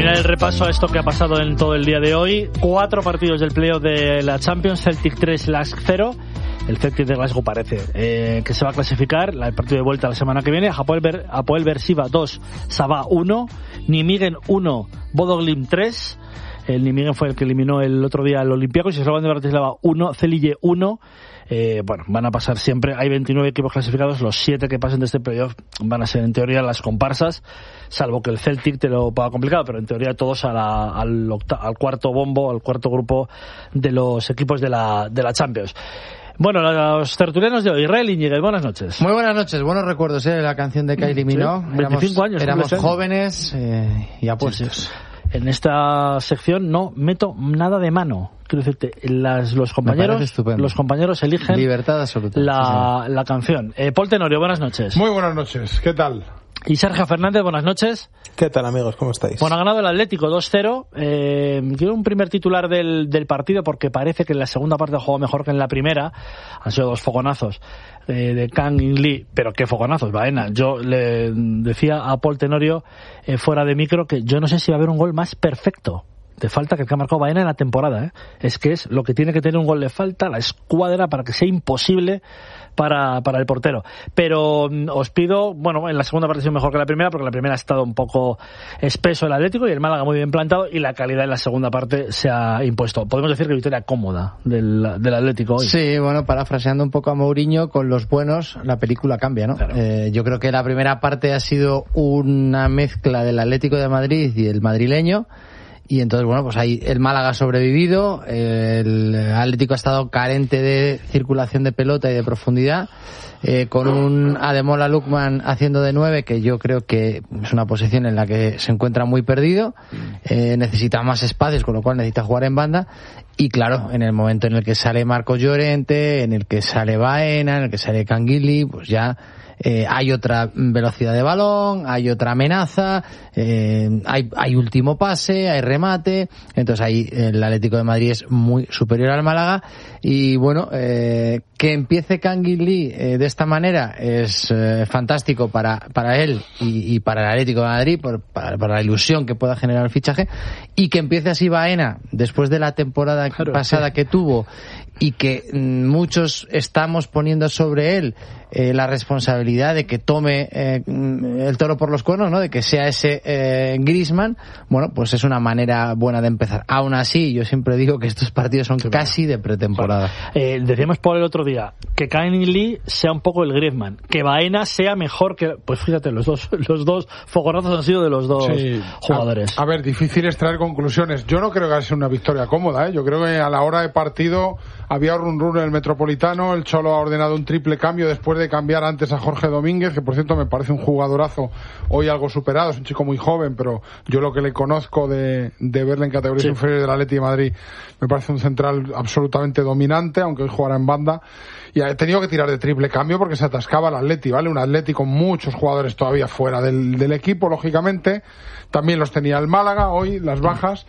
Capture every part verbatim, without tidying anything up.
terminar el repaso a esto que ha pasado en todo el día de hoy. Cuatro partidos del playoff de la Champions, Celtic tres, Lask cero. El Celtic de Glasgow parece eh, que se va a clasificar. El partido de vuelta la semana que viene. Hapoel, Ber, Hapoel Beersheva dos, Sabah uno, Nijmegen uno, Bodo Glimt tres. El Nijmegen fue el que eliminó el otro día al Olympiacos y Slovan de Bratislava uno, Celje uno. Eh, bueno, van a pasar siempre, hay veintinueve equipos clasificados, los siete que pasen de este playoff van a ser en teoría las comparsas, salvo que el Celtic te lo ponga complicado, pero en teoría todos a la, al, octa, al cuarto bombo, al cuarto grupo de los equipos de la, de la Champions. Bueno, los tertulianos de hoy, Israel Iñiguez, buenas noches. Muy buenas noches, buenos recuerdos, ¿eh? La canción de Kylie Minogue. Sí, veinticinco años. Éramos jóvenes eh, y apuestos. Sí, sí. En esta sección no meto nada de mano. Quiero decirte, las, los compañeros los compañeros eligen libertad absoluta, la, sí, la canción. Eh, Paul Tenorio, buenas noches. Muy buenas noches, ¿qué tal? Y Sergio Fernández, buenas noches. ¿Qué tal, amigos? ¿Cómo estáis? Bueno, ha ganado el Atlético dos cero. Eh, quiero un primer titular del, del partido porque parece que en la segunda parte ha jugado mejor que en la primera. Han sido dos fogonazos eh, de Kang In Lee, pero qué fogonazos, Baena. Yo le decía a Paul Tenorio eh, fuera de micro que yo no sé si va a haber un gol más perfecto de falta que el que ha marcado Baena en la temporada, ¿eh? Es que es lo que tiene que tener un gol de falta, la escuadra, para que sea imposible para, para el portero. Pero mm, os pido, bueno, en la segunda parte ha sido mejor que la primera, porque la primera ha estado un poco espeso el Atlético y el Málaga muy bien plantado, y la calidad en la segunda parte se ha impuesto. Podemos decir que victoria cómoda del, del Atlético hoy. Sí, bueno, parafraseando un poco a Mourinho, con los buenos la película cambia, ¿no? Claro. Eh, yo creo que la primera parte ha sido una mezcla del Atlético de Madrid y el madrileño. Y entonces, bueno, pues ahí el Málaga ha sobrevivido, el Atlético ha estado carente de circulación de pelota y de profundidad, eh, con un Ademola Lookman haciendo de nueve, que yo creo que es una posición en la que se encuentra muy perdido, eh, necesita más espacios, con lo cual necesita jugar en banda, y claro, en el momento en el que sale Marcos Llorente, en el que sale Baena, en el que sale Canguilí, pues ya Eh, hay otra velocidad de balón, hay otra amenaza, eh, hay, hay último pase, hay remate, entonces ahí el Atlético de Madrid es muy superior al Málaga, y bueno, eh, que empiece Canguilí eh, de esta manera es eh, fantástico para, para él y, y para el Atlético de Madrid, por, para, para la ilusión que pueda generar el fichaje, y que empiece así Baena después de la temporada claro, pasada sí. que tuvo, y que mm, muchos estamos poniendo sobre él eh, la responsabilidad de que tome eh, el toro por los cuernos, ¿no? De que sea ese eh, Griezmann. Bueno, pues es una manera buena de empezar. Aún así, yo siempre digo que estos partidos son sí, casi de pretemporada. Eh, decíamos por el otro día que Kang In Lee sea un poco el Griezmann, que Baena sea mejor que... Pues fíjate, los dos los dos fogonazos han sido de los dos sí. jugadores. A, a ver, difícil es traer conclusiones. Yo no creo que sea una victoria cómoda, ¿eh? Yo creo que a la hora de partido había run run en el Metropolitano, el Cholo ha ordenado un triple cambio después de cambiar antes a Jorge Domínguez, que por cierto me parece un jugadorazo, hoy algo superado, es un chico muy joven, pero yo lo que le conozco de, de verle en categorías sí. inferiores del Atleti de Madrid, me parece un central absolutamente dominante, aunque hoy jugará en banda, y ha tenido que tirar de triple cambio porque se atascaba el Atleti, ¿vale? Un Atleti con muchos jugadores todavía fuera del, del equipo, lógicamente, también los tenía el Málaga, hoy las bajas,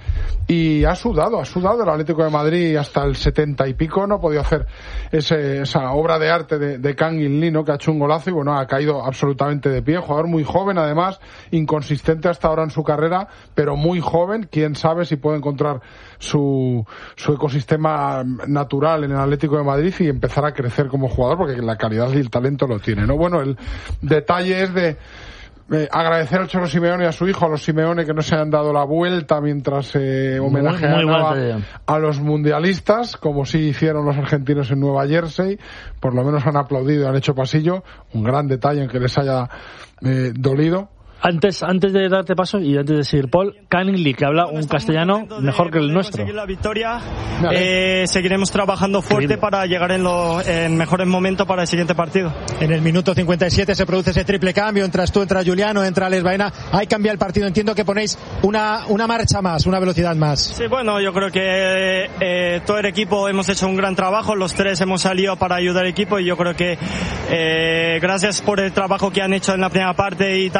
y ha sudado, ha sudado el Atlético de Madrid hasta el setenta y pico, no ha podido hacer ese, esa obra de arte de, de Kang In Lee, ¿no? Que ha hecho un golazo y bueno, ha caído absolutamente de pie, jugador muy joven además, inconsistente hasta ahora en su carrera, pero muy joven, quién sabe si puede encontrar su, su ecosistema natural en el Atlético de Madrid y empezar a crecer como jugador, porque la calidad y el talento lo tiene, ¿no? Bueno, el detalle es de Eh, agradecer al Cholo Simeone y a su hijo, a los Simeone, que no se han dado la vuelta mientras eh, homenajeaba a los mundialistas, como sí hicieron los argentinos en Nueva Jersey. Por lo menos han aplaudido y han hecho pasillo. Un gran detalle, aunque les haya eh, dolido. Antes, antes de darte paso y antes de seguir, Paul, Kang In Lee, que habla un castellano mejor que el nuestro. La victoria, eh, seguiremos trabajando fuerte Increíble. para llegar en, lo, en mejores momentos para el siguiente partido. En el minuto cincuenta y siete se produce ese triple cambio, entras tú, entra Juliano, entra Alex Baena, hay cambia el partido, entiendo que ponéis una, una marcha más, una velocidad más. Sí, bueno, yo creo que eh, todo el equipo hemos hecho un gran trabajo, los tres hemos salido para ayudar al equipo y yo creo que eh, gracias por el trabajo que han hecho en la primera parte y tal, y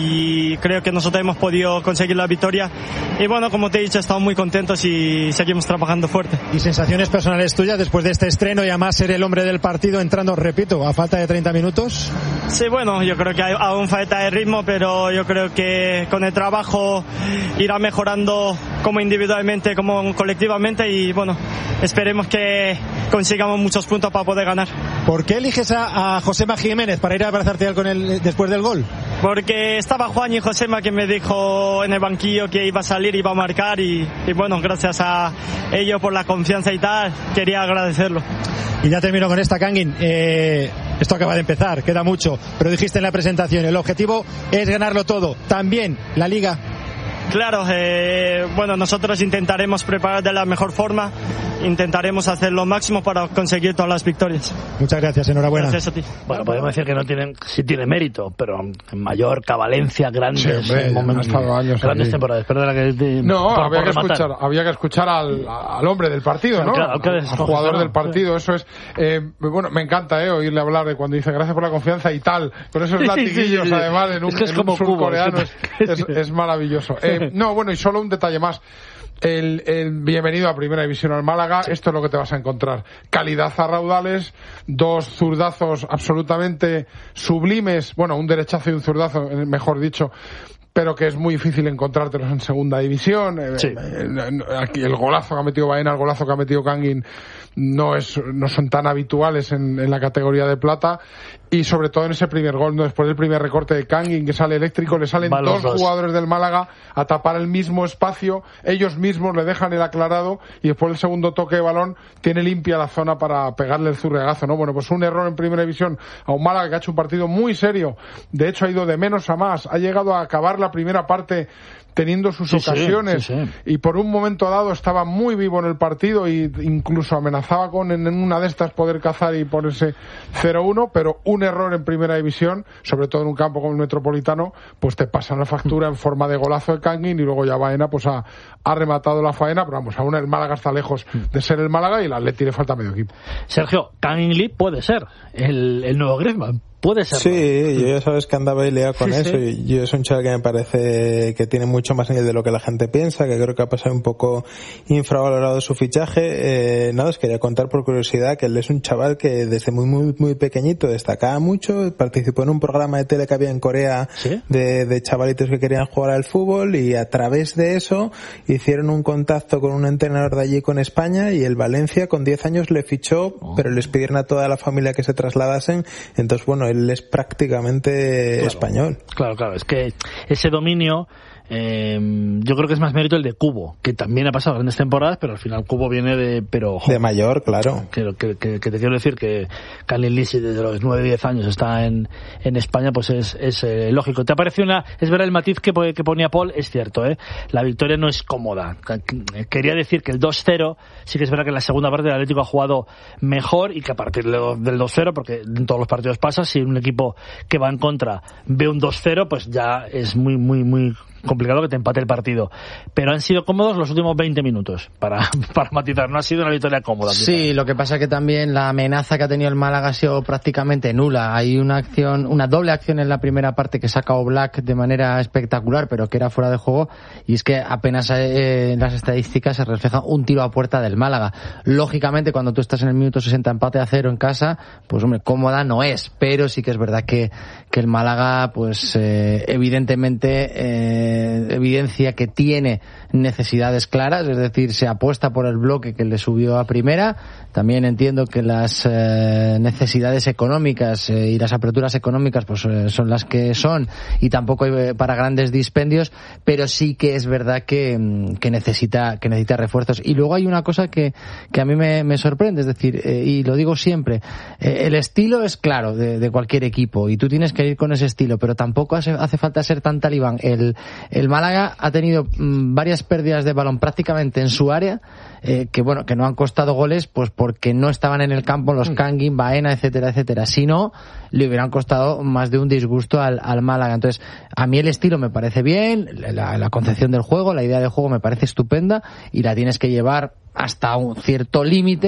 y creo que nosotros hemos podido conseguir la victoria. Y bueno, como te he dicho, estamos muy contentos y seguimos trabajando fuerte. ¿Y sensaciones personales tuyas después de este estreno y además ser el hombre del partido entrando, repito, a falta de treinta minutos? Sí, bueno, yo creo que hay aún falta de ritmo, pero yo creo que con el trabajo irá mejorando como individualmente, como colectivamente, y bueno, esperemos que consigamos muchos puntos para poder ganar. ¿Por qué eliges a, a Josema Jiménez para ir a abrazarte con él después del gol? Porque estaba Juan y Josema que me dijo en el banquillo que iba a salir, iba a marcar, y, y bueno, gracias a ellos por la confianza y tal, quería agradecerlo. Y ya termino con esta, Kangin. Eh, esto acaba de empezar, queda mucho, pero dijiste en la presentación, el objetivo es ganarlo todo, también la Liga. Claro, eh, bueno, nosotros intentaremos preparar de la mejor forma, intentaremos hacer lo máximo para conseguir todas las victorias. Muchas gracias, enhorabuena. Gracias a ti. Bueno, podemos decir que no tienen, sí tiene mérito, pero en Mallorca, Valencia, grandes, sí, hombre, momentos, años grandes aquí. temporadas. Perdona que te, no, por, había, por que escuchar, había que escuchar al, al hombre del partido, ¿no? Al, al, al, al jugador del partido, eso es. Eh, bueno, me encanta eh, oírle hablar de cuando dice gracias por la confianza y tal, con esos latiguillos, sí, sí, sí. además, en un, es que es en un surcoreano, es, es, es maravilloso. Eh, no, bueno, y solo un detalle más. El, el bienvenido a Primera División al Málaga, sí. Esto es lo que te vas a encontrar: calidad a raudales, dos zurdazos absolutamente sublimes, bueno, un derechazo y un zurdazo, mejor dicho, pero que es muy difícil encontrártelos en Segunda División. Sí. Aquí el golazo que ha metido Baena, el golazo que ha metido Kangin no es no son tan habituales en, en la categoría de plata, y sobre todo en ese primer gol, ¿no? Después del primer recorte de Kangin, que sale eléctrico, le salen dos, dos jugadores del Málaga a tapar el mismo espacio, ellos mismos le dejan el aclarado, y después del segundo toque de balón tiene limpia la zona para pegarle el zurriagazo, ¿no? Bueno, pues un error en Primera División a un Málaga que ha hecho un partido muy serio, de hecho ha ido de menos a más, ha llegado a acabar la primera parte teniendo sus sí, ocasiones, sí, sí, sí. Y por un momento dado estaba muy vivo en el partido e incluso amenazaba con en una de estas poder cazar y ponerse cero uno, pero un error en Primera División, sobre todo en un campo como el Metropolitano, pues te pasan la factura en forma de golazo de Kangin, y luego ya Baena pues ha, ha rematado la faena, pero vamos, aún el Málaga está lejos de ser el Málaga y el Atleti le falta medio equipo. Sergio, Kangin Lee puede ser el, el nuevo Griezmann. Puede ser. Sí, yo ya sabes que andaba y liado con sí, eso. Sí. Y yo es un chaval que me parece que tiene mucho más nivel de lo que la gente piensa, que creo que ha pasado un poco infravalorado su fichaje. Eh, nada, os quería contar por curiosidad que él es un chaval que desde muy muy muy pequeñito destacaba mucho, participó en un programa de tele que había en Corea, ¿sí? de, de chavalitos que querían jugar al fútbol, y a través de eso hicieron un contacto con un entrenador de allí con España, y el Valencia con diez años le fichó, oh. pero les pidieron a toda la familia que se trasladasen. Entonces, bueno, él es prácticamente claro, español. Claro, claro, es que ese dominio eh, yo creo que es más mérito el de Cubo, que también ha pasado grandes temporadas, pero al final Cubo viene de pero ojo, de mayor, claro. Que, que, que, que te quiero decir que Kangin Lee, si desde los nueve diez años está en, en España, pues es, es eh, lógico. ¿Te ha parecido una, es verdad el matiz que, que ponía Paul? Es cierto, ¿eh? La victoria no es cómoda. Quería decir que el dos cero, sí que es verdad que en la segunda parte el Atlético ha jugado mejor, y que a partir del dos cero, porque en todos los partidos pasa, si un equipo que va en contra ve un dos cero, pues ya es muy, muy, muy complicado que te empate el partido, pero han sido cómodos los últimos veinte minutos, para, para matizar, no ha sido una victoria cómoda. Sí, quizás. Lo que pasa es que también la amenaza que ha tenido el Málaga ha sido prácticamente nula. Hay una acción, una doble acción en la primera parte que saca Oblak de manera espectacular, pero que era fuera de juego, y es que apenas eh, en las estadísticas se refleja un tiro a puerta del Málaga. Lógicamente, cuando tú estás en el minuto sesenta empate a cero en casa, pues hombre, cómoda no es, pero sí que es verdad que, que el Málaga, pues eh, evidentemente eh, evidencia que tiene necesidades claras, es decir, se apuesta por el bloque que le subió a primera. También entiendo que las eh, necesidades económicas eh, y las aperturas económicas pues eh, son las que son, y tampoco hay para grandes dispendios, pero sí que es verdad que, que necesita que necesita refuerzos. Y luego hay una cosa que, que a mí me, me sorprende, es decir, eh, y lo digo siempre, eh, el estilo es claro de, de cualquier equipo, y tú tienes que ir con ese estilo, pero tampoco hace, hace falta ser tan talibán. El El Málaga ha tenido mmm, varias pérdidas de balón prácticamente en su área, eh, que bueno, que no han costado goles, pues porque no estaban en el campo los Kangin, Baena, etcétera, etcétera. Si no, le hubieran costado más de un disgusto al, al Málaga. Entonces, a mí el estilo me parece bien, la, la concepción del juego, la idea de juego me parece estupenda, y la tienes que llevar hasta un cierto límite,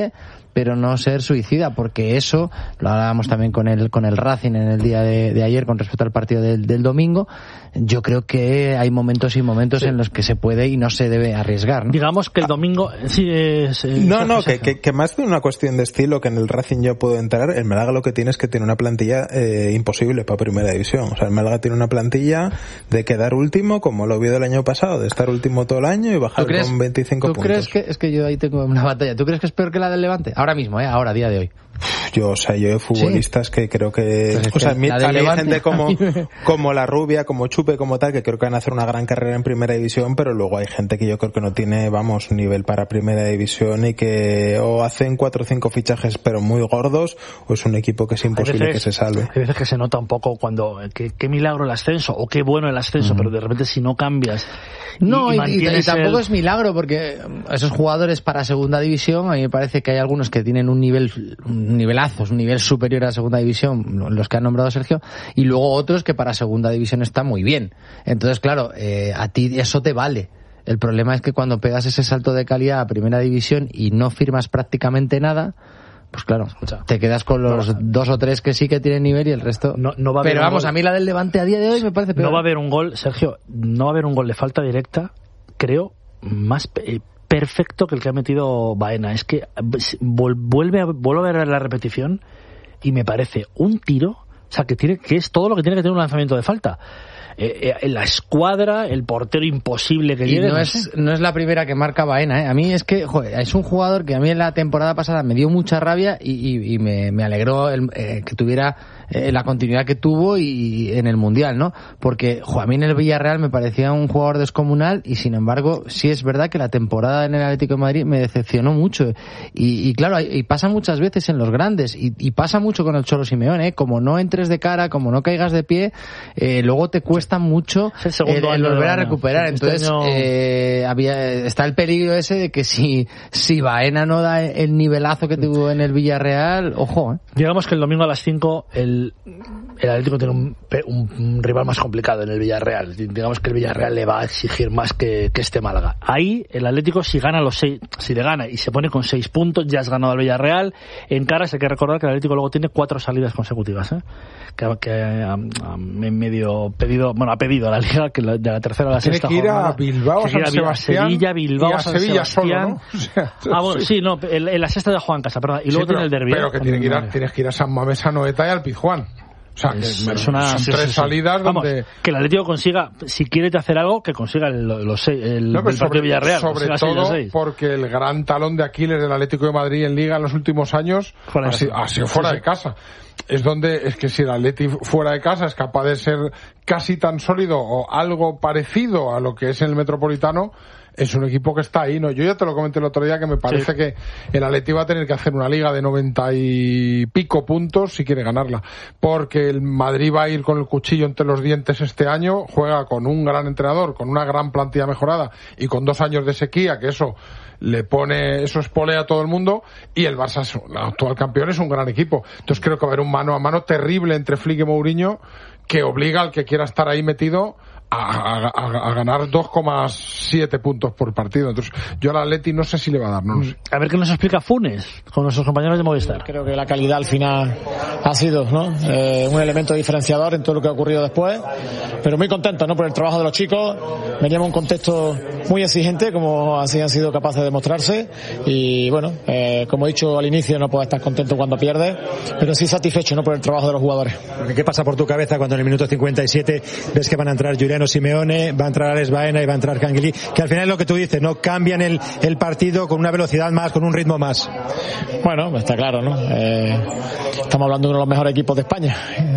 pero no ser suicida, porque eso, lo hablábamos también con el, con el Racing en el día de, de ayer con respecto al partido del, del domingo, yo creo que hay momentos y momentos sí. en los que se puede y no se debe arriesgar, ¿no? Digamos que el domingo sí es... Eh, no, no, que, que, que más de una cuestión de estilo, que en el Racing yo puedo entrar, el Málaga lo que tiene es que tiene una plantilla eh, imposible para Primera División. O sea, el Málaga tiene una plantilla de quedar último, como lo vio del año pasado, de estar último todo el año y bajar con veinticinco ¿tú puntos. ¿Crees que, es que yo ahí tengo una batalla, ¿tú crees que es peor que la del Levante? Ahora mismo, ¿eh? Ahora, a día de hoy. Yo, o sea, yo he futbolistas sí. que creo que... Pues es o sea, que hay gente como, como La Rubia, como Chupe, como tal, que creo que van a hacer una gran carrera en Primera División, pero luego hay gente que yo creo que no tiene, vamos, nivel para Primera División y que o hacen cuatro o cinco fichajes pero muy gordos, o es un equipo que es imposible veces, que se salve. Hay veces que se nota un poco cuando, que, qué milagro el ascenso, o qué bueno el ascenso, uh-huh. pero de repente si no cambias... No, y, y, y, y tampoco el... es milagro, porque esos jugadores para Segunda División, a mí me parece que hay algunos que tienen un nivel, un nivelazos, un nivel superior a Segunda División, los que han nombrado Sergio, y luego otros que para Segunda División están muy bien. Entonces, claro, eh, a ti eso te vale. El problema es que cuando pegas ese salto de calidad a Primera División y no firmas prácticamente nada, pues claro, te quedas con los no, dos o tres que sí que tienen nivel y el resto no, no va a haber pero vamos, gol. A mí la del Levante a día de hoy me parece peor. No va a haber un gol, Sergio, no va a haber un gol de falta directa, creo, más eh, perfecto que el que ha metido Baena. Es que vuelve a, vuelve a ver la repetición y me parece un tiro, o sea, que tiene que es todo lo que tiene que tener un lanzamiento de falta. Eh, eh, la escuadra, el portero imposible que y llegue. No, no, es, no es la primera que marca Baena, ¿eh? A mí es que, joder, es un jugador que a mí en la temporada pasada me dio mucha rabia y, y, y me, me alegró el, eh, que tuviera eh, la continuidad que tuvo y en el Mundial, ¿no? Porque, joder, a mí en el Villarreal me parecía un jugador descomunal y sin embargo sí es verdad que la temporada en el Atlético de Madrid me decepcionó mucho. Y, y claro, y pasa muchas veces en los grandes y, y pasa mucho con el Cholo Simeone, ¿eh? Como no entres de cara, como no caigas de pie, eh, luego te cuesta mucho el, el, el volver a recuperar. Entonces este año... eh, había, está el peligro ese de que si, si Baena no da el nivelazo que tuvo en el Villarreal, ojo, ¿eh? Digamos que el domingo a las cinco el, el Atlético tiene un, un, un rival más complicado en el Villarreal. Digamos que el Villarreal le va a exigir más que, que este Málaga. Ahí el Atlético, si gana los seis, si le gana y se pone con seis puntos, ya has ganado al Villarreal. En caras hay que recordar que el Atlético luego tiene cuatro salidas consecutivas, ¿eh? que, que um, um, en medio pedido, bueno, ha pedido a la Liga que la, de la tercera a la tiene sexta que ir jornada, a Bilbao, San Sebastián, Sevilla, Bilbao, y a San Sevilla Sebastián. Solo, ¿no? O sea, ah, bueno, sí, no, en, en la sexta de Juan Casa, perdón, y luego sí, pero, tiene el derbi. Pero que tiene que ir a, tienes que ir a San Mamés, a Noeta y al Pizjuán. O sea, es, que es una, son sí, tres sí, salidas sí. Vamos, donde... que el Atlético consiga, si quiere hacer algo, que consiga el, los seis, el, no, el partido de Villarreal. Sobre todo porque el gran talón de Aquiles del Atlético de Madrid en Liga en los últimos años fuera ha, sido, ha sido fuera sí, de casa. Es donde, es que si el Atlético fuera de casa es capaz de ser casi tan sólido o algo parecido a lo que es en el Metropolitano, es un equipo que está ahí, ¿no? Yo ya te lo comenté el otro día que me parece sí. que el Atleti va a tener que hacer una liga de noventa y pico puntos si quiere ganarla, porque el Madrid va a ir con el cuchillo entre los dientes este año, juega con un gran entrenador, con una gran plantilla mejorada y con dos años de sequía, que eso le pone, eso espolea a todo el mundo, y el Barça, el actual campeón, es un gran equipo. Entonces creo que va a haber un mano a mano terrible entre Flick y Mourinho que obliga al que quiera estar ahí metido A, a, a ganar dos coma siete puntos por partido. Entonces yo al Atleti no sé si le va a dar, no lo sé. A ver qué nos explica Funes con nuestros compañeros de Movistar. Creo que la calidad al final ha sido, ¿no? eh, un elemento diferenciador en todo lo que ha ocurrido después, pero muy contento, ¿no? Por el trabajo de los chicos. Veníamos en un contexto muy exigente, como así han sido capaces de mostrarse, y bueno, eh, como he dicho al inicio, no puedes estar contento cuando pierdes, pero sí satisfecho, ¿no? Por el trabajo de los jugadores. ¿Qué pasa por tu cabeza cuando en el minuto cincuenta y siete ves que van a entrar Julián Simeone, va a entrar Alex Baena y va a entrar Canguilí, que al final es lo que tú dices, no cambian el, el partido con una velocidad más, con un ritmo más? Bueno, está claro, ¿no? Eh, estamos hablando de uno de los mejores equipos de España.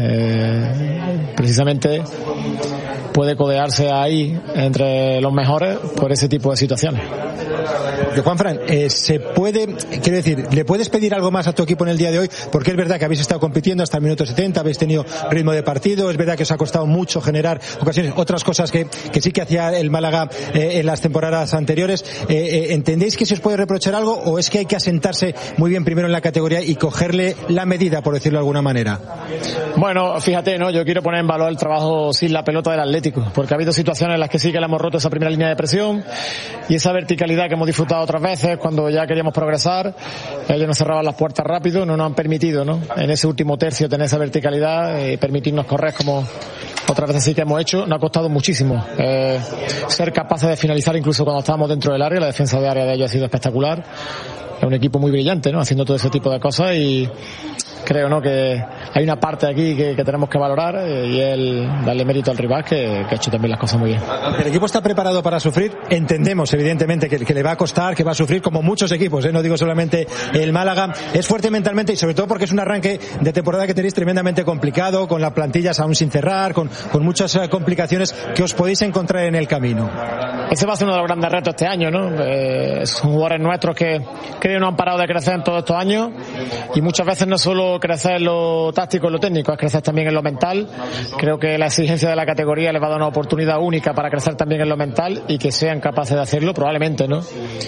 Eh, precisamente puede codearse ahí entre los mejores por ese tipo de situaciones. Porque, Juanfran, eh, se puede, quiero decir, ¿le puedes pedir algo más a tu equipo en el día de hoy? Porque es verdad que habéis estado compitiendo hasta el minuto setenta, habéis tenido ritmo de partido, es verdad que os ha costado mucho generar ocasiones, otras cosas que, que sí que hacía el Málaga eh, en las temporadas anteriores. Eh, eh, ¿Entendéis que se os puede reprochar algo o es que hay que asentarse muy bien primero en la categoría y cogerle la medida, por decirlo de alguna manera? Bueno, fíjate, ¿no? Yo quiero poner en valor el trabajo sin la pelota del Atleti Atlético, porque ha habido situaciones en las que sí que le hemos roto esa primera línea de presión y esa verticalidad que hemos disfrutado otras veces cuando ya queríamos progresar. Ellos nos cerraban las puertas rápido, no nos han permitido, ¿no?, en ese último tercio tener esa verticalidad y permitirnos correr como otras veces sí que hemos hecho. Nos ha costado muchísimo eh, ser capaces de finalizar incluso cuando estábamos dentro del área. La defensa de área de ellos ha sido espectacular. Es un equipo muy brillante, ¿no?, haciendo todo ese tipo de cosas, y creo, ¿no?, que hay una parte aquí que, que tenemos que valorar, eh, y el darle mérito al rival que, que ha hecho también las cosas muy bien. El equipo está preparado para sufrir. Entendemos evidentemente que, que le va a costar, que va a sufrir como muchos equipos, ¿eh? No digo solamente el Málaga. Es fuerte mentalmente y sobre todo porque es un arranque de temporada que tenéis tremendamente complicado, con las plantillas aún sin cerrar, con, con muchas uh, complicaciones que os podéis encontrar en el camino. Ese va a ser uno de los grandes retos este año, ¿no? Eh, son jugadores nuestros que creo no han parado de crecer en todos estos años, y muchas veces no solo crecer en lo táctico, en lo técnico, es crecer también en lo mental. Creo que la exigencia de la categoría les va a dar una oportunidad única para crecer también en lo mental, y que sean capaces de hacerlo, probablemente, ¿no?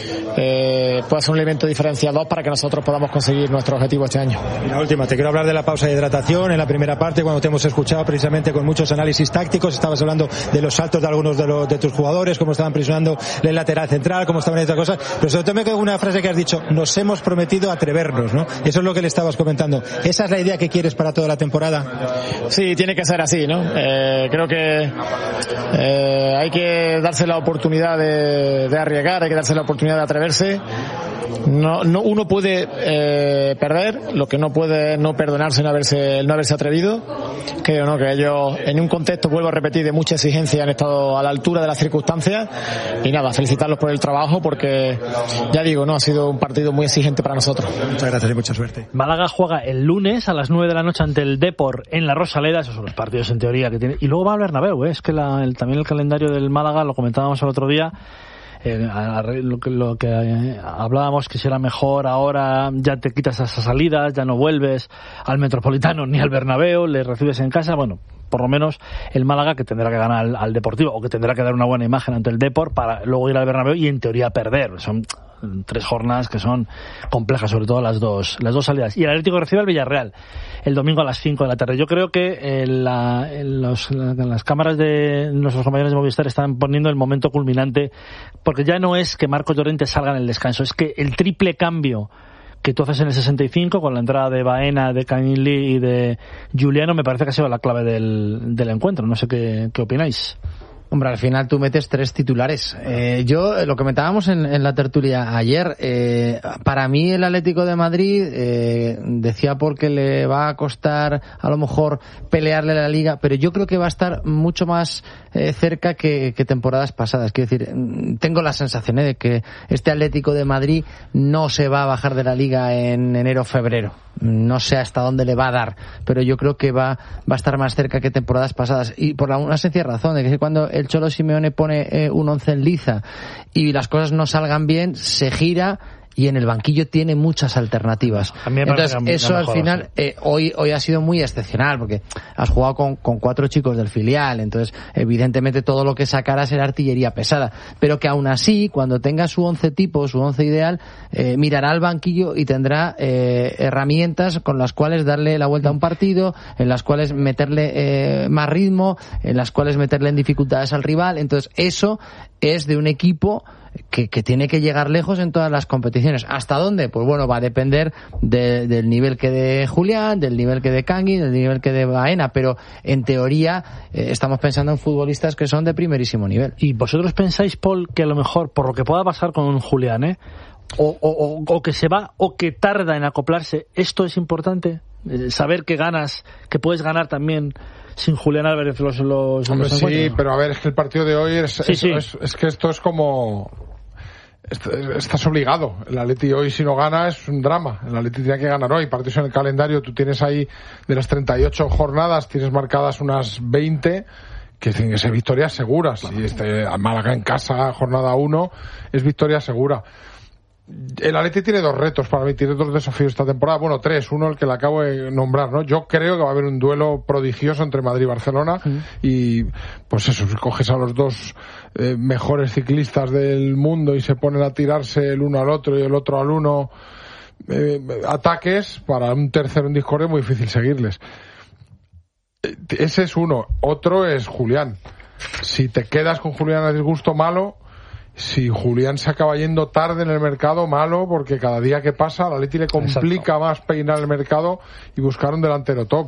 Eh, puede ser un elemento diferenciador para que nosotros podamos conseguir nuestro objetivo este año. Y la última, te quiero hablar de la pausa de hidratación. En la primera parte, cuando te hemos escuchado precisamente con muchos análisis tácticos, estabas hablando de los saltos de algunos de, los, de tus jugadores, cómo estaban presionando el lateral central, cómo estaban estas cosas, pero sobre todo me quedó una frase que has dicho: nos hemos prometido atrevernos, ¿no? Eso es lo que le estabas comentando. ¿Esa es la idea que quieres para toda la temporada? Sí, tiene que ser así, ¿no? Eh, creo que eh, hay que darse la oportunidad de, de arriesgar, hay que darse la oportunidad de atreverse. No, no, uno puede eh, perder, lo que no puede es no perdonarse no haberse, no haberse atrevido. Creo, ¿no?, que ellos, en un contexto, vuelvo a repetir, de mucha exigencia, han estado a la altura de las circunstancias, y nada, felicitarlos por el trabajo, porque ya digo, no ha sido un partido muy exigente para nosotros. Muchas gracias y mucha suerte. Málaga juega el lunes a las nueve de la noche ante el Depor en la Rosaleda. Esos son los partidos en teoría que tiene, y luego va al Bernabéu, ¿eh? Es que la, el, también el calendario del Málaga, lo comentábamos el otro día, Eh, a, a, lo que, lo que eh, hablábamos, que será mejor ahora, ya te quitas esas salidas, ya no vuelves al Metropolitano ni al Bernabéu, le recibes en casa. Bueno, por lo menos el Málaga, que tendrá que ganar al, al Deportivo, o que tendrá que dar una buena imagen ante el Depor para luego ir al Bernabéu y en teoría perder. Son tres jornadas que son complejas, sobre todo las dos las dos salidas. Y el Atlético recibe al Villarreal el domingo a las cinco de la tarde. Yo creo que en, la, en, los, en las cámaras de nuestros compañeros de Movistar están poniendo el momento culminante, porque ya no es que Marcos Llorente salga en el descanso, es que el triple cambio que tú haces en el sesenta y cinco, con la entrada de Baena, de Kangin Lee y de Juliano, me parece que ha sido la clave del, del encuentro. No sé qué, qué opináis. Hombre, al final tú metes tres titulares. Eh, yo, lo comentábamos en, en la tertulia ayer, eh, para mí el Atlético de Madrid, eh, decía porque le va a costar a lo mejor pelearle la Liga, pero yo creo que va a estar mucho más eh, cerca que, que temporadas pasadas. Quiero decir, tengo la sensación eh, de que este Atlético de Madrid no se va a bajar de la Liga en enero o febrero. No sé hasta dónde le va a dar, pero yo creo que va, va a estar más cerca que temporadas pasadas. Y por una sencilla razón, de que cuando el Cholo Simeone pone eh, un once en liza y las cosas no salgan bien, se gira y en el banquillo tiene muchas alternativas. Entonces eso al final eh, hoy hoy ha sido muy excepcional, porque has jugado con, con cuatro chicos del filial, entonces evidentemente todo lo que sacará será artillería pesada, pero que aún así, cuando tenga su once tipo, su once ideal, eh, mirará al banquillo y tendrá eh, herramientas con las cuales darle la vuelta a un partido, en las cuales meterle eh, más ritmo, en las cuales meterle en dificultades al rival. Entonces eso es de un equipo que, que tiene que llegar lejos en todas las competiciones. ¿Hasta dónde? Pues bueno, va a depender de, del nivel que dé Julián, del nivel que dé Kangin, del nivel que dé Baena, pero en teoría eh, estamos pensando en futbolistas que son de primerísimo nivel. ¿Y vosotros pensáis, Paul, que a lo mejor, por lo que pueda pasar con Julián, ¿eh? o, o, o que se va o que tarda en acoplarse, esto es importante? Eh, saber que ganas, que puedes ganar también sin Julián Álvarez los, los, Hombre, los sí, pero a ver, es que el partido de hoy es, sí, es, sí. es, es que esto es como... Estás obligado. El Atleti hoy, si no gana, es un drama. El Atleti tiene que ganar hoy. Partidos en el calendario, tú tienes ahí de las treinta y ocho jornadas, tienes marcadas unas veinte que tienen que ser victorias seguras. Claro. Y este Málaga en casa, jornada uno, es victoria segura. El Atleti tiene dos retos para mí, tiene dos desafíos esta temporada, bueno, tres, uno el que le acabo de nombrar, ¿no? Yo creo que va a haber un duelo prodigioso entre Madrid y Barcelona, mm. y pues eso, si coges a los dos eh, mejores ciclistas del mundo y se ponen a tirarse el uno al otro y el otro al uno, eh, ataques, para un tercero en discordia es muy difícil seguirles. Ese es uno. Otro es Julián. si te quedas con Julián a disgusto, malo. Si Julián se acaba yendo tarde en el mercado, malo, porque cada día que pasa, al Atleti le complica Exacto. más peinar el mercado y buscar un delantero top.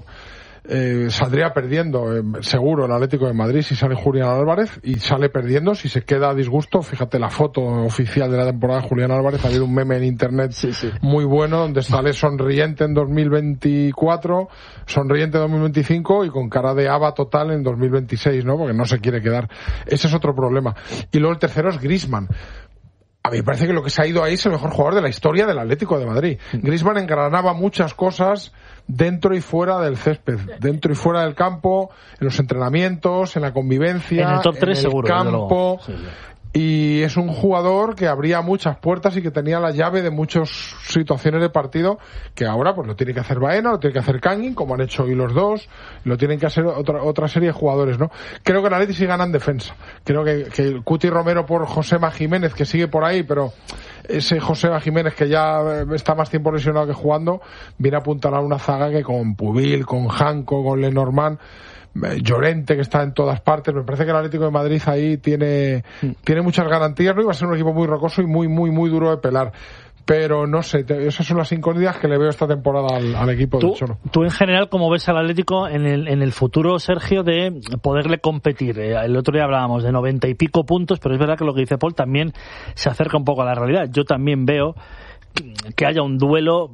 Eh, saldría perdiendo, eh, seguro, el Atlético de Madrid si sale Julián Álvarez, y sale perdiendo si se queda a disgusto. Fíjate la foto oficial de la temporada de Julián Álvarez, ha habido un meme en internet sí, sí. muy bueno donde sale sonriente en dos mil veinticuatro, sonriente en dos mil veinticinco y con cara de haba total en dos mil veintiséis, ¿no? Porque no se quiere quedar. Ese es otro problema. Y luego el tercero es Griezmann. A mí me parece que lo que se ha ido ahí es el mejor jugador de la historia del Atlético de Madrid. Griezmann engranaba muchas cosas dentro y fuera del césped, dentro y fuera del campo, en los entrenamientos, en la convivencia, en el top tres en el seguro, campo. Sí, sí. Y es un jugador que abría muchas puertas y que tenía la llave de muchas situaciones de partido, que ahora pues lo tiene que hacer Baena, lo tiene que hacer Kangin, como han hecho hoy los dos, lo tienen que hacer otra otra serie de jugadores, ¿no? Creo que el Atleti sí gana en defensa. Creo que, que el Cuti Romero por Josema Jiménez, que sigue por ahí, pero ese Josema Jiménez que ya está más tiempo lesionado que jugando, viene a apuntalar una zaga que con Pubil, con Janko, con Lenormand, Llorente, que está en todas partes. Me parece que el Atlético de Madrid ahí tiene tiene muchas garantías, ¿no? Y va a ser un equipo muy rocoso y muy, muy, muy duro de pelar. Pero no sé, te, esas son las incógnitas que le veo esta temporada al, al equipo ¿Tú, del Cholo. Tú en general, ¿cómo ves al Atlético en el, en el futuro, Sergio, de poderle competir? El otro día hablábamos de noventa y pico puntos, pero es verdad que lo que dice Paul también se acerca un poco a la realidad. Yo también veo que haya un duelo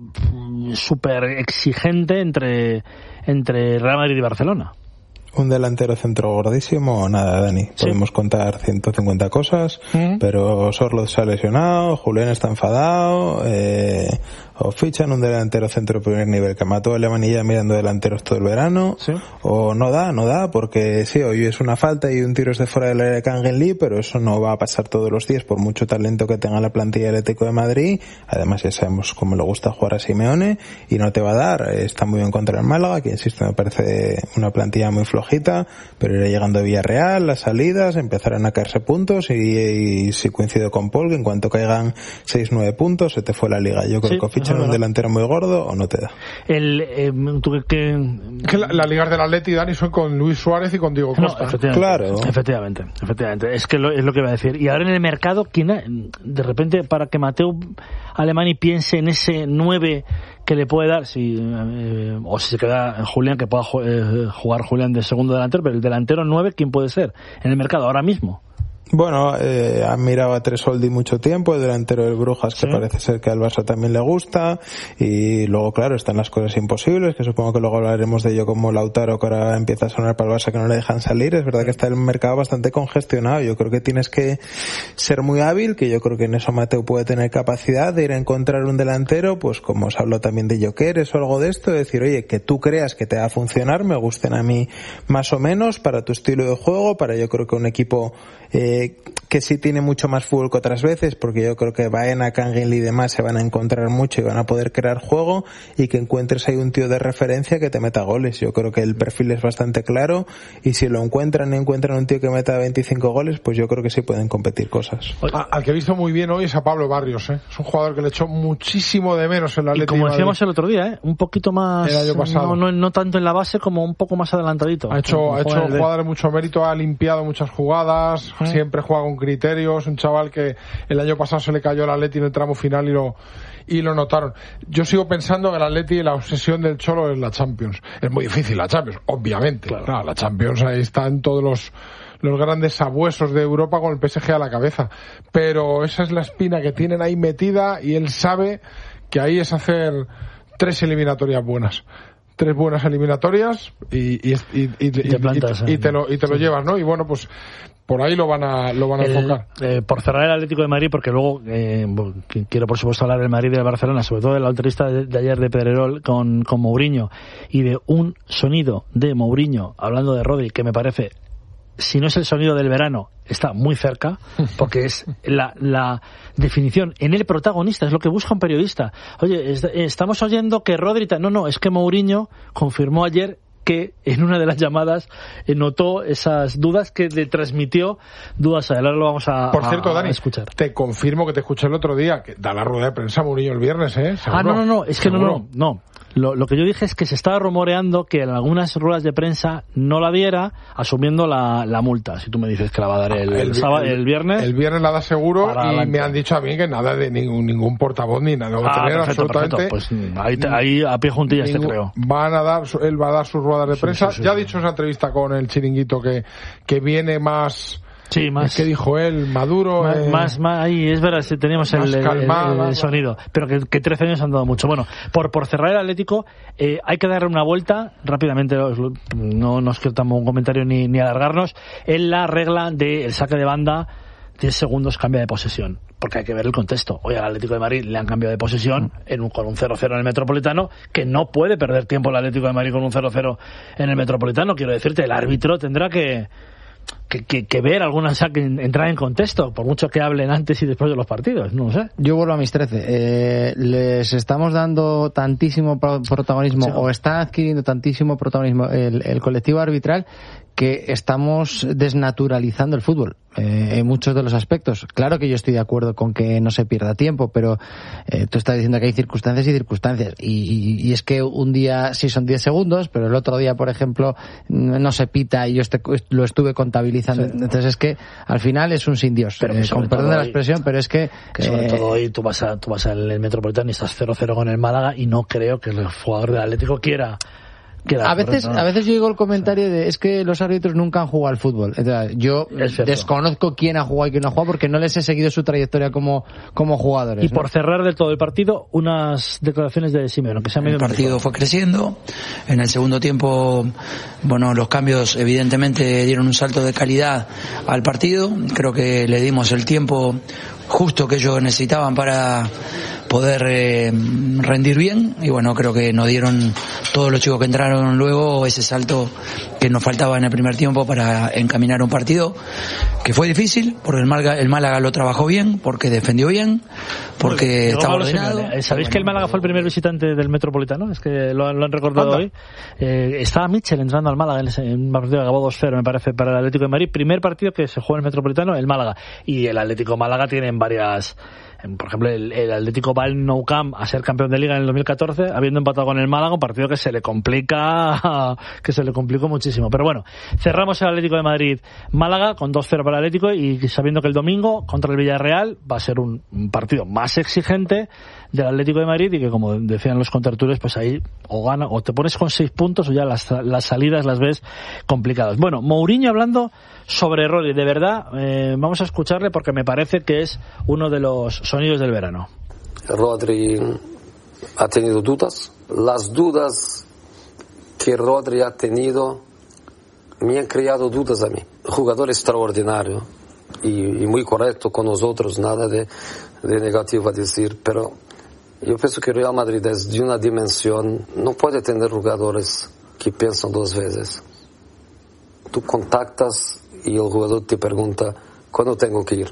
súper exigente entre, entre Real Madrid y Barcelona. Un delantero centro gordísimo, nada, Dani. Sí. Podemos contar ciento cincuenta cosas, ¿Mm? pero Sorloth se ha lesionado, Julián está enfadado, eh, o fichan un delantero centro de primer nivel que mató a Alemanía mirando delanteros todo el verano, ¿Sí? o no da, no da, porque sí, hoy es una falta y un tiro es de fuera del área de Kangin Lee, pero eso no va a pasar todos los días por mucho talento que tenga la plantilla del Atlético de Madrid. Además ya sabemos cómo le gusta jugar a Simeone y no te va a dar. Está muy bien contra el Málaga, que insisto, me parece una plantilla muy floja, pero irá llegando a Villarreal, las salidas, empezarán a caerse puntos y, y si coincido con Paul, que en cuanto caigan seis nueve puntos se te fue la liga. Yo creo sí, que o fichan un delantero muy gordo o no te da. El, eh, ¿tú que, que la, las ligas del Atleti, Dani, son con Luis Suárez y con Diego Costa. No, efectivamente, claro. Efectivamente, efectivamente. Es que lo, es lo que iba a decir. Y ahora en el mercado, ¿quién ha, de repente, para que Mateo Alemany piense en ese nueve que le puede dar, si eh, o si se queda Julián, que pueda eh, jugar Julián de segundo delantero, pero el delantero nueve, ¿quién puede ser en el mercado ahora mismo? Bueno, eh, han mirado a Tresoldi mucho tiempo, el delantero del Brujas, que ¿Sí? parece ser que al Barça también le gusta, y luego, claro, están las cosas imposibles, que supongo que luego hablaremos de ello, como Lautaro, que ahora empieza a sonar para el Barça, que no le dejan salir. Es verdad que está el mercado bastante congestionado. Yo creo que tienes que ser muy hábil, que yo creo que en eso Mateu puede tener capacidad de ir a encontrar un delantero, pues como os hablo también de Jokeres o algo de esto, de decir, oye, que tú creas que te va a funcionar, me gusten a mí más o menos, para tu estilo de juego, para yo creo que un equipo eh, que sí tiene mucho más fútbol que otras veces, porque yo creo que Baena, Kangin y demás se van a encontrar mucho y van a poder crear juego, y que encuentres ahí un tío de referencia que te meta goles. Yo creo que el perfil es bastante claro, y si lo encuentran y encuentran un tío que meta veinticinco goles, pues yo creo que sí pueden competir cosas. A, al que he visto muy bien hoy es a Pablo Barrios, ¿eh? Es un jugador que le echó muchísimo de menos en la Atlético. Y como decíamos el otro día, ¿eh? Un poquito más, el año pasado. No, no, no tanto en la base, como un poco más adelantadito. Ha hecho, ha hecho jugadores mucho mérito, ha limpiado muchas jugadas, ¿Eh? siempre juega con criterios, un chaval que el año pasado se le cayó el Atleti en el tramo final y lo y lo notaron. Yo sigo pensando que el Atleti, la obsesión del Cholo es la Champions. Es muy difícil la Champions, obviamente. Claro. Claro, la Champions, ahí están todos los los grandes sabuesos de Europa con el P S G a la cabeza. Pero esa es la espina que tienen ahí metida, y él sabe que ahí es hacer tres eliminatorias buenas. Tres buenas eliminatorias y, y, y, y, y, plantas, y, y te lo, y te lo sí. llevas, ¿no? Y bueno, pues por ahí lo van a lo van a el, enfocar. Eh, por cerrar el Atlético de Madrid, porque luego eh, quiero por supuesto hablar del Madrid y del Barcelona, sobre todo de la entrevista de, de ayer de Pedrerol con, con Mourinho, y de un sonido de Mourinho hablando de Rodri que me parece, si no es el sonido del verano, está muy cerca, porque es la, la definición en el protagonista, es lo que busca un periodista. Oye, es, estamos oyendo que Rodri... No, no, es que Mourinho confirmó ayer que en una de las llamadas eh, notó esas dudas que le transmitió dudas a él. Ahora lo vamos a, Por cierto, a, Dani, a escuchar. Te confirmo que te escuché el otro día, que da la rueda de prensa Mourinho el viernes, ¿eh? ¿Seguro? Ah, no, no, no, es que ¿Seguro? no, no, no. Lo, lo que yo dije es que se estaba rumoreando que en algunas ruedas de prensa no la diera, asumiendo la, la multa. Si tú me dices que la va a dar el, el, sábado, el viernes. El viernes la da seguro y adelante. Me han dicho a mí que nada de ningún, ningún portavoz ni nada. No va a Ah, tener perfecto, absolutamente. perfecto. Pues ahí, te, ahí a pie juntillas ningún, te creo. Van a dar, él va a dar sus ruedas de prensa. Sí, sí, sí, ya sí. ha dicho en esa entrevista con el Chiringuito que, que viene más. Sí, más. ¿Qué dijo él? Maduro. Más, eh, más, más, ahí es verdad, sí, teníamos el, el, el, el sonido, pero que, que trece años han dado mucho. Bueno, por, por cerrar el Atlético, eh, hay que darle una vuelta rápidamente, no nos quedamos un comentario ni, ni alargarnos, en la regla del saque de banda, diez segundos cambia de posesión, porque hay que ver el contexto. Hoy al Atlético de Madrid le han cambiado de posesión en un, con un cero cero en el Metropolitano, que no puede perder tiempo el Atlético de Madrid con un cero cero en el Metropolitano. Quiero decirte, el árbitro tendrá que Que, que, que ver algunas, o sea, que entrar en contexto, por mucho que hablen antes y después de los partidos, no sé. Yo vuelvo a mis trece. Eh, les estamos dando tantísimo pro- protagonismo, sí, o está adquiriendo tantísimo protagonismo el, el colectivo arbitral, que estamos desnaturalizando el fútbol eh, en muchos de los aspectos. Claro que yo estoy de acuerdo con que no se pierda tiempo, pero eh, tú estás diciendo que hay circunstancias y circunstancias. Y, y, y es que un día sí son diez segundos, pero el otro día, por ejemplo, no se pita y yo este, lo estuve contabilizando. Sí. Entonces es que al final es un sin Dios. Eh, con perdón de la expresión, pero es que... que sobre eh, todo hoy tú vas a tú vas al Metropolitano y estás cero cero con el Málaga y no creo que el jugador del Atlético quiera... A veces, no. a veces yo digo el comentario de es que los árbitros nunca han jugado al fútbol. Entonces, yo desconozco quién ha jugado y quién no ha jugado porque no les he seguido su trayectoria como, como jugadores. Y ¿no? Por cerrar del todo el partido, unas declaraciones de Simeone que se han medio. El partido fue creciendo. En el segundo tiempo, bueno, los cambios evidentemente dieron un salto de calidad al partido. Creo que le dimos el tiempo justo que ellos necesitaban para poder eh, rendir bien, y bueno, creo que nos dieron todos los chicos que entraron luego ese salto que nos faltaba en el primer tiempo para encaminar un partido que fue difícil, porque el Málaga, el Málaga lo trabajó bien, porque defendió bien, porque Oye, estaba ordenado. ¿Sabéis bueno, que el Málaga fue el primer visitante del Metropolitano? Es que lo, lo han recordado anda. hoy. Eh, estaba Mitchell entrando al Málaga en, ese, en un partido que acabó dos cero, me parece, para el Atlético de Madrid. Primer partido que se juega en el Metropolitano, el Málaga. Y el Atlético Málaga tiene varias... Por ejemplo, el, el Atlético va al Nou Camp a ser campeón de Liga en el dos mil catorce, habiendo empatado con el Málaga, un partido que se le complica, que se le complicó muchísimo. Pero bueno, cerramos el Atlético de Madrid Málaga con dos cero para el Atlético, y sabiendo que el domingo contra el Villarreal va a ser un, un partido más exigente del Atlético de Madrid, y que, como decían los contertulios, pues ahí o gana o te pones con seis puntos o ya las, las salidas las ves complicadas. Bueno, Mourinho hablando sobre Rodri, de verdad, eh, vamos a escucharle porque me parece que es uno de los sonidos del verano. Rodri ha tenido dudas. Las dudas que Rodri ha tenido me han creado dudas a mí. Jugador extraordinario y, y muy correcto con nosotros, nada de, de negativo a decir, pero yo pienso que Real Madrid es de una dimensión, no puede tener jugadores que piensan dos veces. Tú contactas y el jugador te pregunta, ¿cuándo tengo que ir?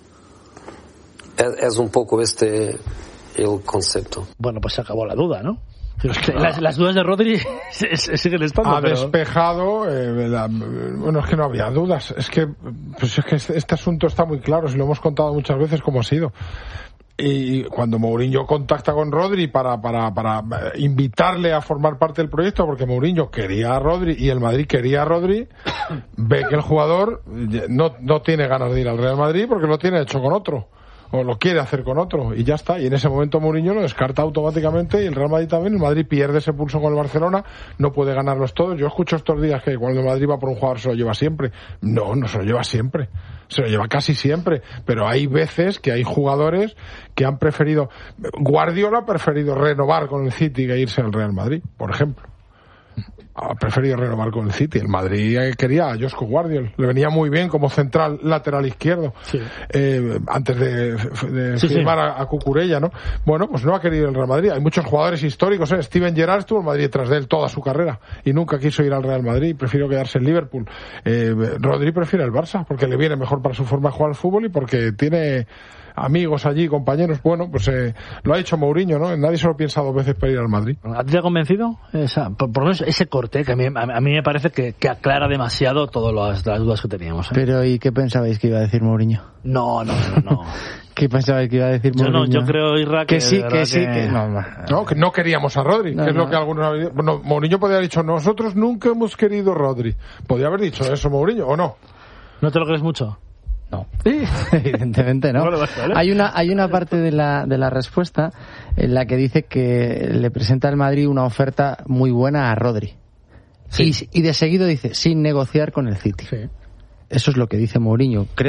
Es, es un poco este el concepto. Bueno, pues se acabó la duda, ¿no? Las, las dudas de Rodri siguen estando. Ha pero... despejado, eh, la, bueno, es que no había dudas. Es que, pues es que este, este asunto está muy claro, si lo hemos contado muchas veces cómo ha sido. Y cuando Mourinho contacta con Rodri para, para, para invitarle a formar parte del proyecto, porque Mourinho quería a Rodri y el Madrid quería a Rodri, ve que el jugador no, no tiene ganas de ir al Real Madrid porque lo tiene hecho con otro, o lo quiere hacer con otro, y ya está. Y en ese momento Mourinho lo descarta automáticamente, y el Real Madrid también. El Madrid pierde ese pulso con el Barcelona, no puede ganarlos todos. Yo escucho estos días que cuando el Madrid va por un jugador se lo lleva siempre. No, no se lo lleva siempre, se lo lleva casi siempre, pero hay veces que hay jugadores que han preferido, Guardiola ha preferido renovar con el City que irse al Real Madrid, por ejemplo. Ha preferido renovar con el City. El Madrid quería a Josko Guardiola, le venía muy bien como central lateral izquierdo, sí. eh, antes de, de sí, firmar sí. A, a Cucurella, ¿no? Bueno, pues no ha querido el Real Madrid. Hay muchos jugadores históricos, ¿eh? Steven Gerrard estuvo en Madrid detrás de él toda su carrera y nunca quiso ir al Real Madrid, prefirió quedarse en Liverpool. eh, Rodri prefiere el Barça porque le viene mejor para su forma de jugar al fútbol y porque tiene amigos allí, compañeros. Bueno, pues eh, lo ha dicho Mourinho, ¿no? Nadie se lo piensa dos veces para ir al Madrid. ¿A ti te ha convencido? Esa, por, por lo menos ese corte, que a mí, a, a mí me parece que, que aclara demasiado todas las, las dudas que teníamos. ¿eh? Pero, ¿y qué pensabais que iba a decir Mourinho? No, no, no, no. ¿Qué pensabais que iba a decir Yo Mourinho? no, yo creo, Irra, que, que sí, que sí, que... que no, no. No, que no queríamos a Rodri, No, que es no. lo que algunos habían... Bueno, Mourinho podría haber dicho, nosotros nunca hemos querido a Rodri. Podría haber dicho eso Mourinho, ¿o no? ¿No te lo crees mucho? No, evidentemente no. Bueno, vale. Hay una hay una parte de la de la respuesta en la que dice que le presenta al Madrid una oferta muy buena a Rodri. Sí. Y, y de seguido dice, sin negociar con el City. Sí. Eso es lo que dice Mourinho. Creo